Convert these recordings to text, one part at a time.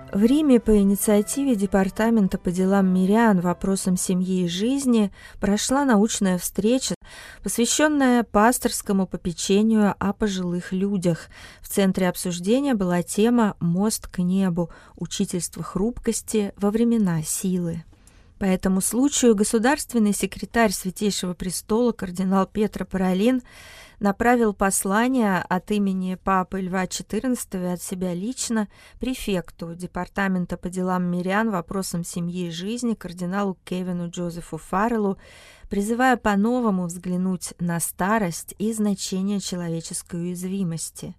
В Риме по инициативе Департамента по делам мирян, вопросам семьи и жизни прошла научная встреча, посвященная пасторскому попечению о пожилых людях. В центре обсуждения была тема «Мост к небу. Учительство хрупкости во времена силы». По этому случаю государственный секретарь Святейшего престола кардинал Пьетро Паролин направил послание от имени Папы Льва XIV и от себя лично префекту Департамента по делам мирян, вопросам семьи и жизни кардиналу Кевину Джозефу Фарреллу, призывая по-новому взглянуть на старость и значение человеческой уязвимости.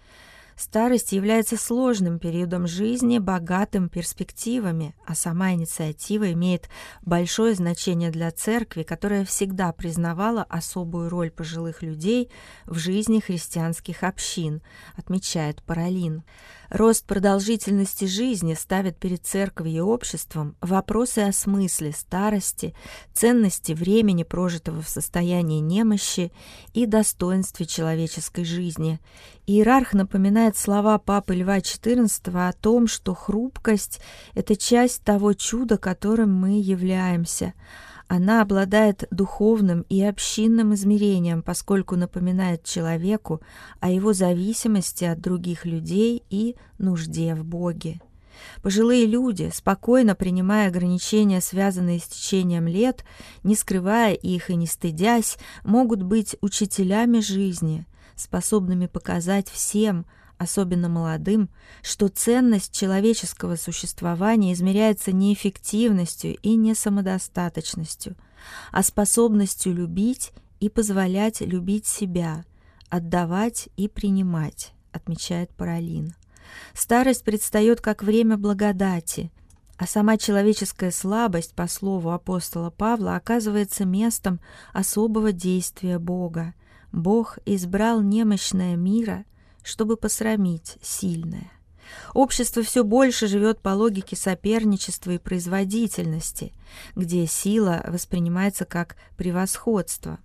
Старость является сложным периодом жизни, богатым перспективами, а сама инициатива имеет большое значение для Церкви, которая всегда признавала особую роль пожилых людей в жизни христианских общин, отмечает Паролин. Рост продолжительности жизни ставит перед Церковью и обществом вопросы о смысле старости, ценности времени, прожитого в состоянии немощи, и достоинстве человеческой жизни. Иерарх напоминает слова Папы Льва XIV о том, что хрупкость – это часть того чуда, которым мы являемся. Она обладает духовным и общинным измерением, поскольку напоминает человеку о его зависимости от других людей и нужде в Боге. Пожилые люди, спокойно принимая ограничения, связанные с течением лет, не скрывая их и не стыдясь, могут быть учителями жизни, способными показать всем, особенно молодым, что ценность человеческого существования измеряется не эффективностью и не самодостаточностью, а способностью любить и позволять любить себя, отдавать и принимать, отмечает Паролин. Старость предстает как время благодати, а сама человеческая слабость, по слову апостола Павла, оказывается местом особого действия Бога. Бог избрал немощное мира, чтобы посрамить сильное. Общество все больше живет по логике соперничества и производительности, где сила воспринимается как превосходство.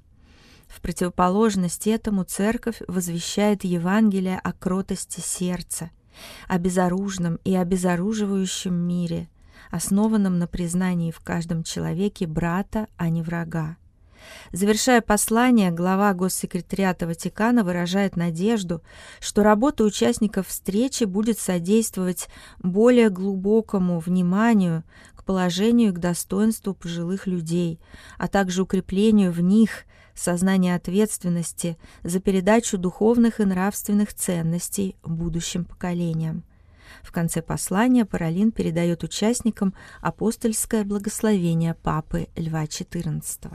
В противоположность этому Церковь возвещает Евангелие о кротости сердца, о безоружном и обезоруживающем мире, основанном на признании в каждом человеке брата, а не врага. Завершая послание, глава Госсекретариата Ватикана выражает надежду, что работа участников встречи будет содействовать более глубокому вниманию к положению и к достоинству пожилых людей, а также укреплению в них сознания ответственности за передачу духовных и нравственных ценностей будущим поколениям. В конце послания Паролин передает участникам апостольское благословение Папы Льва XIV.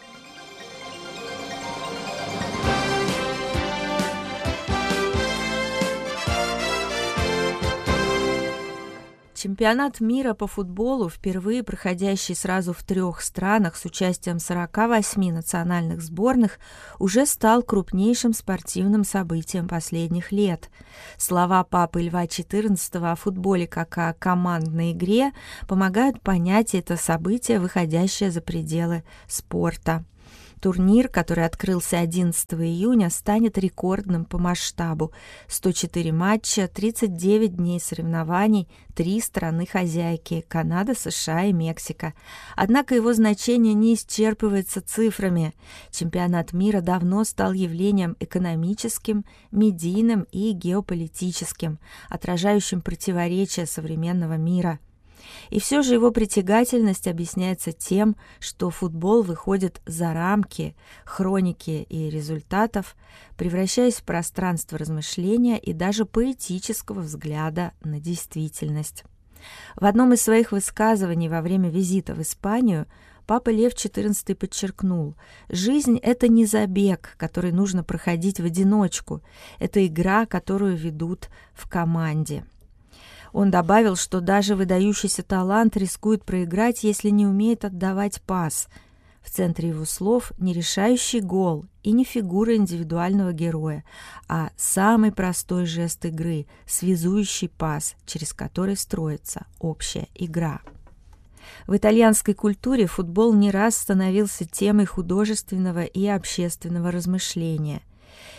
Чемпионат мира по футболу, впервые проходящий сразу в 3 странах с участием 48 национальных сборных, уже стал крупнейшим спортивным событием последних лет. Слова Папы Льва XIV о футболе как о командной игре помогают понять это событие, выходящее за пределы спорта. Турнир, который открылся 11 июня, станет рекордным по масштабу. 104 матча, 39 дней соревнований, 3 страны-хозяйки – Канада, США и Мексика. Однако его значение не исчерпывается цифрами. Чемпионат мира давно стал явлением экономическим, медийным и геополитическим, отражающим противоречия современного мира. И все же его притягательность объясняется тем, что футбол выходит за рамки хроники и результатов, превращаясь в пространство размышления и даже поэтического взгляда на действительность. В одном из своих высказываний во время визита в Испанию Папа Лев XIV подчеркнул: «Жизнь – это не забег, который нужно проходить в одиночку, это игра, которую ведут в команде». Он добавил, что даже выдающийся талант рискует проиграть, если не умеет отдавать пас. В центре его слов не решающий гол и не фигура индивидуального героя, а самый простой жест игры, связующий пас, через который строится общая игра. В итальянской культуре футбол не раз становился темой художественного и общественного размышления.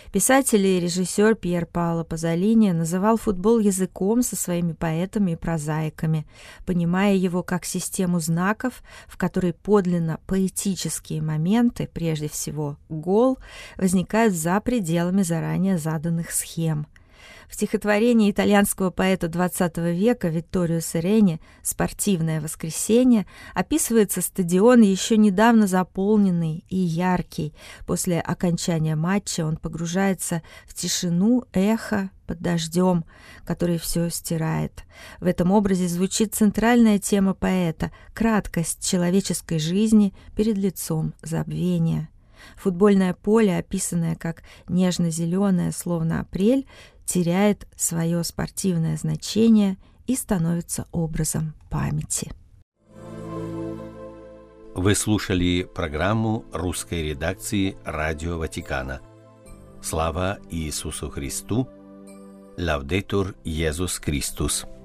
Писатель и режиссер Пьер Паоло Пазолини называл футбол языком со своими поэтами и прозаиками, понимая его как систему знаков, в которой подлинно поэтические моменты, прежде всего гол, возникают за пределами заранее заданных схем. В стихотворении итальянского поэта XX века Витторио Серени «Спортивное воскресенье» описывается стадион, еще недавно заполненный и яркий. После окончания матча он погружается в тишину эха под дождем, который все стирает. В этом образе звучит центральная тема поэта — краткость человеческой жизни перед лицом забвения. Футбольное поле, описанное как нежно-зеленое, словно апрель, теряет свое спортивное значение и становится образом памяти. Вы слушали программу русской редакции Радио Ватикана. Слава Иисусу Христу! Лаудетур Иисус Христос!